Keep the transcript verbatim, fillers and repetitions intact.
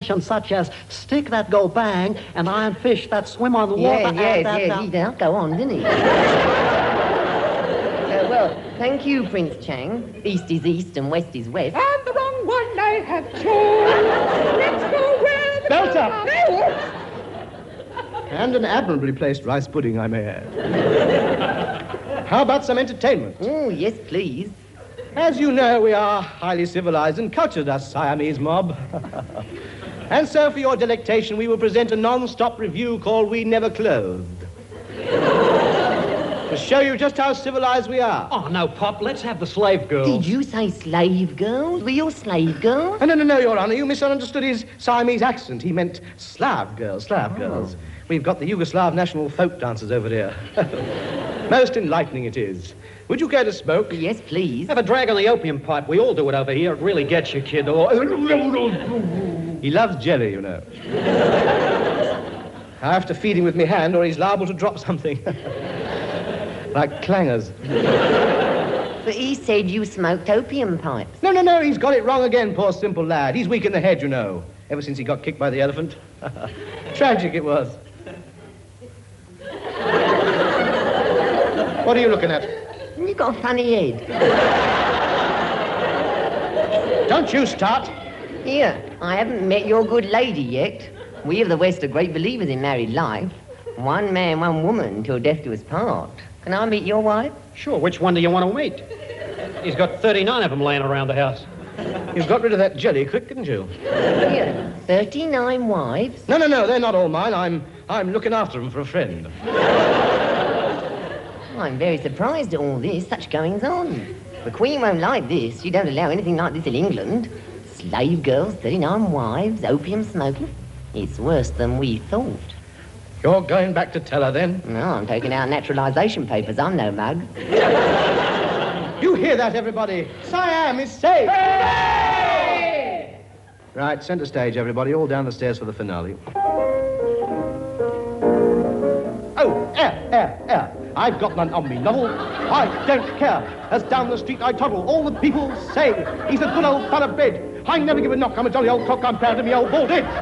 inventions such as stick that go bang and iron fish that swim on the water. Yes, yes, that, yes, uh, he did go on, didn't he? uh, well, thank you, Prince Chang. East is east and west is west. And the wrong one I have chosen. Let's go where the... Belt up! And an admirably placed rice pudding, I may add. How about some entertainment? Oh, yes, please. As you know, we are highly civilized and cultured, us Siamese mob. And so, for your delectation, we will present a non-stop review called We Never Clothed. To show you just how civilized we are. Oh, no, Pop, let's have the slave girls. Did you say slave girls? Were you slave girls? Oh, no, no, no, Your Honor, you misunderstood his Siamese accent. He meant Slav girls, Slav Oh. girls. We've got the Yugoslav national folk dancers over here. Most enlightening it is. Would you care to smoke? Yes, please. Have a drag on the opium pipe. We all do it over here. It really gets you, kid. Oh. He loves jelly, you know. I have to feed him with my hand or he's liable to drop something. Like clangers. But he said you smoked opium pipes. No, no, no, he's got it wrong again, poor simple lad. He's weak in the head, you know, ever since he got kicked by the elephant. Tragic it was. What are you looking at? You got a funny head. Don't you start. Here, I haven't met your good lady yet. We of the West are great believers in married life. One man, one woman, till death do us part. Can I meet your wife? Sure, which one do you want to meet? He's got thirty-nine of them laying around the house. You got rid of that jelly quick, didn't you? Here, thirty-nine wives. No, no, no, they're not all mine. I'm, I'm looking after them for a friend. I'm very surprised at all this, such goings on. The Queen won't like this. You don't allow anything like this in England. Slave girls, thirty-nine wives, opium smoking. It's worse than we thought. You're going back to tell her, then? No, I'm taking out naturalisation papers. I'm no mug. You hear that, everybody? Siam is safe! Hooray! Right, centre stage, everybody. All down the stairs for the finale. Oh, air, air, air. I've got none on me, Novel. I don't care. As down the street I toddle, all the people say he's a good old thoroughbred. I never give a knock. I'm a jolly old cock. I'm proud of me old bald head.